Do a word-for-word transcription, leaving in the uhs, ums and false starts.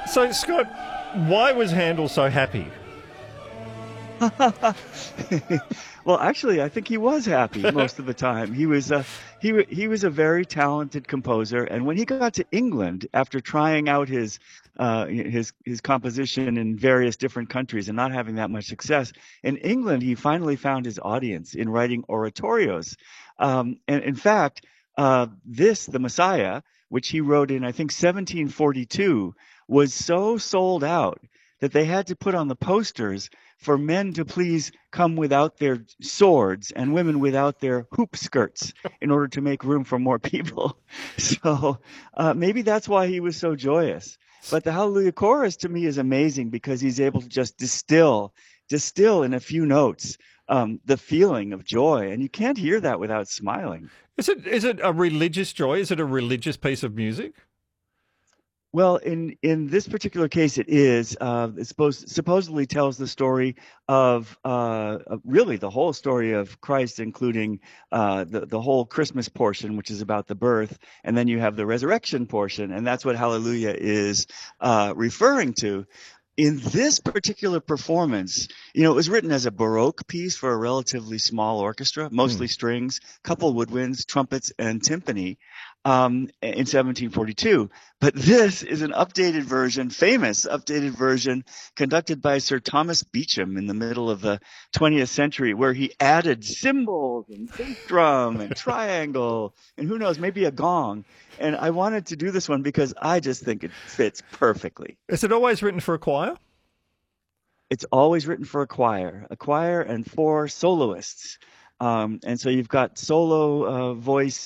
So, Scott, why was Handel so happy? Well, actually, I think he was happy most of the time. He was a he wa- he was a very talented composer, and when he got to England after trying out his uh, his his composition in various different countries and not having that much success, in England he finally found his audience in writing oratorios. Um, and in fact, uh, this the Messiah, which he wrote in I think seventeen forty-two, was so sold out that they had to put on the posters for men to please come without their swords and women without their hoop skirts in order to make room for more people. So uh, maybe that's why he was so joyous. But the Hallelujah Chorus to me is amazing because he's able to just distill, distill in a few notes um, the feeling of joy. And you can't hear that without smiling. Is it is it a religious joy? Is it a religious piece of music? Well, in in this particular case, it is. Uh, it supposed, supposedly tells the story of uh, uh, really the whole story of Christ, including uh, the the whole Christmas portion, which is about the birth, and then you have the resurrection portion, and that's what Hallelujah is uh, referring to. In this particular performance, you know, it was written as a Baroque piece for a relatively small orchestra, Hmm. mostly strings, couple woodwinds, trumpets, and timpani, um, in seventeen forty-two. But this is an updated version, famous updated version, conducted by Sir Thomas Beecham in the middle of the twentieth century, where he added cymbals and bass drum and triangle and who knows, maybe a gong. And I wanted to do this one because I just think it fits perfectly. Is it always written for a choir? It's always written for a choir, a choir and four soloists. Um, and so you've got solo uh, voice